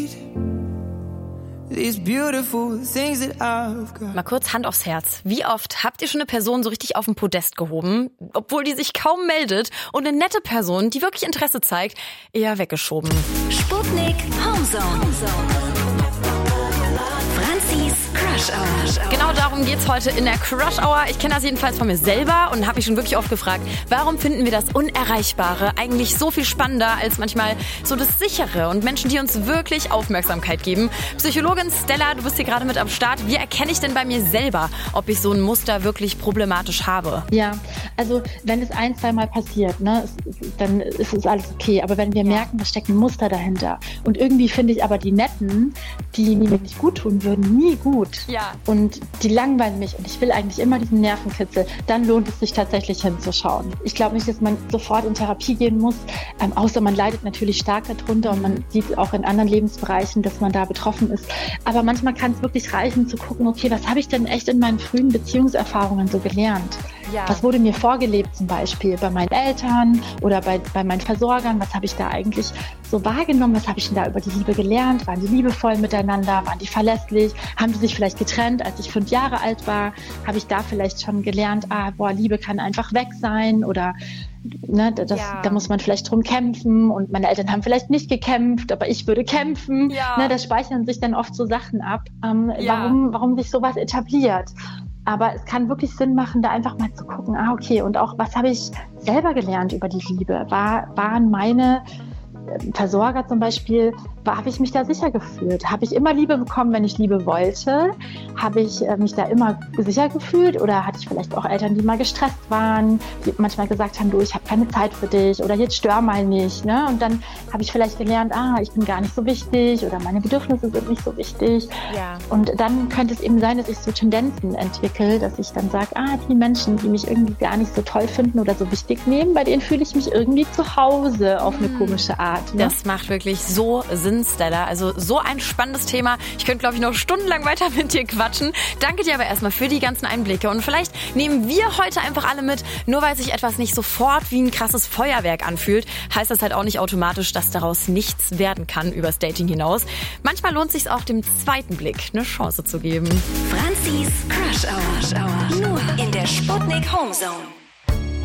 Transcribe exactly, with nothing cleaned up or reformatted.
Mal kurz Hand aufs Herz. Wie oft habt ihr schon eine Person so richtig auf den Podest gehoben, obwohl die sich kaum meldet, und eine nette Person, die wirklich Interesse zeigt, eher weggeschoben? Sputnik Homezone. Franzis Crush Hour. Genau darum geht's heute in der Crush Hour. Ich kenne das jedenfalls von mir selber und habe mich schon wirklich oft gefragt, warum finden wir das Unerreichbare eigentlich so viel spannender als manchmal so das Sichere und Menschen, die uns wirklich Aufmerksamkeit geben. Psychologin Stella, du bist hier gerade mit am Start. Wie erkenne ich denn bei mir selber, ob ich so ein Muster wirklich problematisch habe? Ja, also wenn es ein, zwei Mal passiert, ne, dann ist es alles okay. Aber wenn wir ja. merken, da steckt ein Muster dahinter und irgendwie finde ich aber die Netten, die mir nicht gut tun würden, nie gut. Ja. Und die langweilen mich und ich will eigentlich immer diesen Nervenkitzel, dann lohnt es sich tatsächlich hinzuschauen. Ich glaube nicht, dass man sofort in Therapie gehen muss, ähm, außer man leidet natürlich stark darunter und man sieht auch in anderen Lebensbereichen, dass man da betroffen ist. Aber manchmal kann es wirklich reichen zu gucken, okay, was habe ich denn echt in meinen frühen Beziehungserfahrungen so gelernt? Ja. Was wurde mir vorgelebt zum Beispiel bei meinen Eltern oder bei, bei meinen Versorgern? Was habe ich da eigentlich so wahrgenommen? Was habe ich denn da über die Liebe gelernt? Waren die liebevoll miteinander? Waren die verlässlich? Haben die sich vielleicht getrennt, als ich fünf Jahre alt war? Habe ich da vielleicht schon gelernt, ah, boah, Liebe kann einfach weg sein oder ne, das, ja. da muss man vielleicht drum kämpfen und meine Eltern haben vielleicht nicht gekämpft, aber ich würde kämpfen. Ja. Ne, da speichern sich dann oft so Sachen ab, ähm, Ja. warum, warum sich sowas etabliert. Aber es kann wirklich Sinn machen, da einfach mal zu gucken, ah okay, und auch, was habe ich selber gelernt über die Liebe? War, waren meine Versorger zum Beispiel, habe ich mich da sicher gefühlt? Habe ich immer Liebe bekommen, wenn ich Liebe wollte? Habe ich äh, mich da immer sicher gefühlt? Oder hatte ich vielleicht auch Eltern, die mal gestresst waren, die manchmal gesagt haben, du, ich habe keine Zeit für dich oder jetzt stör mal nicht. Ne? Und dann habe ich vielleicht gelernt, ah, ich bin gar nicht so wichtig oder meine Bedürfnisse sind nicht so wichtig. Ja. Und dann könnte es eben sein, dass ich so Tendenzen entwickle, dass ich dann sage, ah, die Menschen, die mich irgendwie gar nicht so toll finden oder so wichtig nehmen, bei denen fühle ich mich irgendwie zu Hause auf eine Mhm. komische Art. Ne? Das macht wirklich so Sinn, Stella. Also so ein spannendes Thema. Ich könnte, glaube ich, noch stundenlang weiter mit dir quatschen. Danke dir aber erstmal für die ganzen Einblicke. Und vielleicht nehmen wir heute einfach alle mit, nur weil sich etwas nicht sofort wie ein krasses Feuerwerk anfühlt, heißt das halt auch nicht automatisch, dass daraus nichts werden kann übers Dating hinaus. Manchmal lohnt es sich auch, dem zweiten Blick eine Chance zu geben. Franzis Crush Hour. Nur in der Sputnik Homezone.